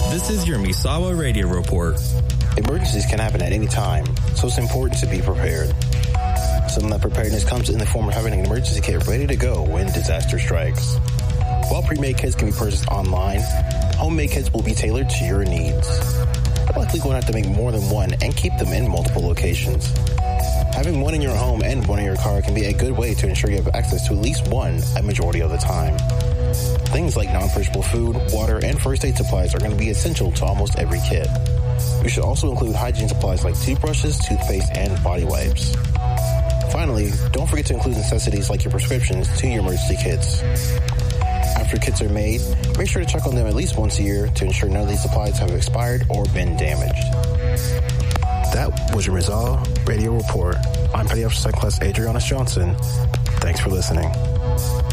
This is your Misawa Radio Report. Emergencies can happen at any time, so it's important to be prepared. Some of that preparedness comes in the form of having an emergency kit ready to go when disaster strikes. While pre-made kits can be purchased online, homemade kits will be tailored to your needs. You're likely going to have to make more than one and keep them in multiple locations. Having one in your home and one in your car can be a good way to ensure you have access to at least one a majority of the time. Things like non-perishable food, water, and first aid supplies are going to be essential to almost every kit. You should also include hygiene supplies like toothbrushes, toothpaste, and body wipes. Finally, don't forget to include necessities like your prescriptions to your emergency kits. After kits are made, make sure to check on them at least once a year to ensure none of these supplies have expired or been damaged. That was your Misawa Radio Report. I'm Petty Officer Second Class Adrianus Johnson. Thanks for listening.